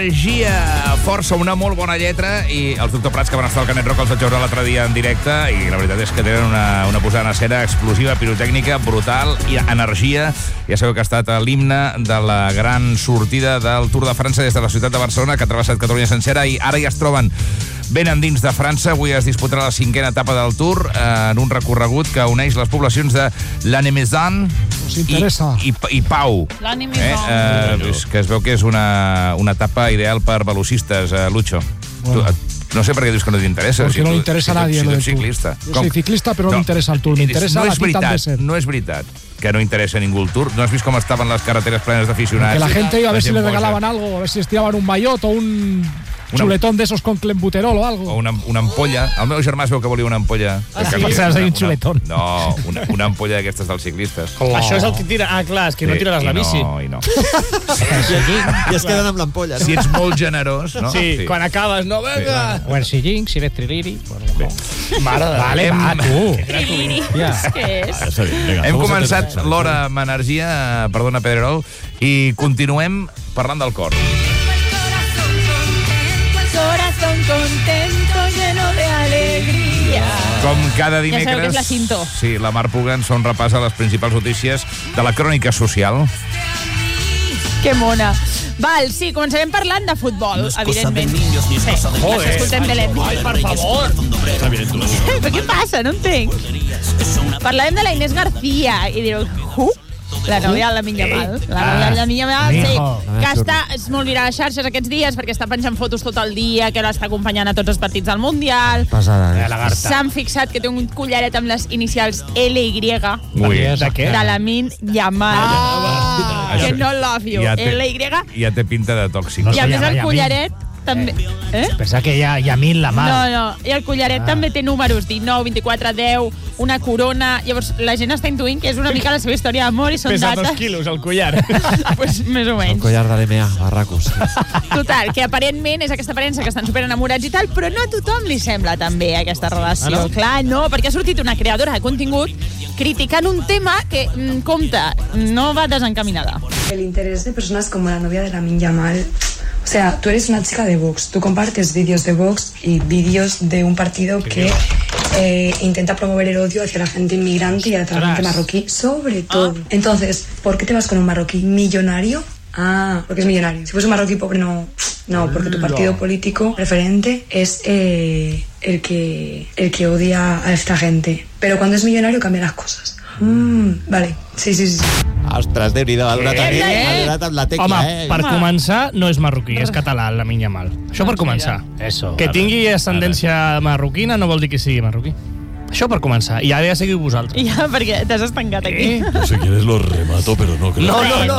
energia, força, una molt bona lletra, i els Doctor Prats, que van estar al Canet Rock, els vaig veure l'altre dia en directe, i la veritat és que tenen una posada en escena explosiva, pirotècnica, brutal, i energia. Ja sabeu que ha estat l'himne de la gran sortida del Tour de França des de la ciutat de Barcelona, que ha travessat Catalunya sencera, i ara ja es troben ben endins de França. Avui es disputarà la 5a etapa del Tour, en un recorregut que uneix les poblacions de Lannemezan i Pau. Que es veu que és una etapa ideal per velocistes, Lucho. Bueno. No sé per què dius que no t'interessa. Porque no le interesa a nadie. Si tu ets ciclista. Yo soy ciclista, pero no me interesa el Tour. Me interesa la quinta de ser. No és veritat que no interessa a ningú el Tour. No has vist com estaven les carreteres plenes d'aficionats? Que la gente iba a ver si le regalaban algo, a ver si les tiraban un maillot o un chuletón de esos con clenbuterol o algo. O una ampolla. El meu germà es veu que volia una ampolla. Un chuletón. No, una ampolla d'aquestes dels ciclistes. Això és el que tira... Ah, clar, és que no tiraràs la bici. I no. I es queden amb l'ampolla. Si ets molt generós, no? Sí, quan acabes, no, venga! O el sillín, si eres triliri. Mare de... Vale, va, tu. Triliri, què és? Hem començat l'hora amb energia, perdona, Pedrerol, i continuem parlant del cor. Corazón contento, lleno de alegría. Com cada dimecres... Ja sabeu que és la Cinto. Sí, la Mar Puga ens fa un repàs a les principals notícies de la crònica social. Que mona. Val, sí, començarem parlant de futbol, evidentment. Sí, escoltem Belén. Ai, per favor! Però què passa? No entenc. Parlarem de la Inés García i direu, la nòvia de la Minya Mal. La nòvia de la Minya Mal, sí. Que és molt viral a les xarxes aquests dies perquè està penjant fotos tot el dia, que l'està acompanyant a tots els partits del Mundial. S'han fixat que té un collaret amb les inicials LY. De què? De la Minya Yamal. Que no love you. LY. Ja té pinta de tòxic. I a més el collaret també... Pensa que hi ha mil la mà. No. I el collaret també té números, 19, 24, 10, una corona. Llavors, la gent està intuint que és una mica la seva història d'amor i són Pesa dates... 2 quilos, el collar. Pues més o menys. El collar de l'MA, barracos. Total, que aparentment és aquesta aparença que estan superenamorats i tal, però no a tothom li sembla tan bé aquesta relació. no? Clar, no, perquè ha sortit una creadora de contingut criticant un tema que, compte, no va desencaminada. El interés de personas como la novia de Lamine Yamal. O sea, tú eres una chica de Vox, tú compartes vídeos de Vox y vídeos de un partido que intenta promover el odio hacia la gente inmigrante y hacia la gente marroquí, sobre todo. Entonces, ¿por qué te vas con un marroquí millonario? Ah, porque es millonario. Si fuese un marroquí pobre, no, porque tu partido político preferente es el que odia a esta gente. Pero cuando es millonario cambia las cosas. Vale, sí. Ostres, Déu-n'hi-do, ha donat amb la tecla, Home, per començar, no és marroquí, és català, la Minya Mal. Això per començar. Que tingui ascendència marroquina no vol dir que sigui marroquí. Això per començar. I ara ja seguiu vosaltres. Ja, perquè t'has estancat aquí. Si quieres lo remato, pero no creo. No.